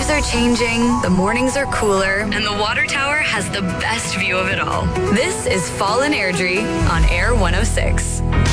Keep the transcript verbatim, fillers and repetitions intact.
colors are changing, the mornings are cooler, and the water tower has the best view of it all. This is Fall in Airdrie on Air one oh six.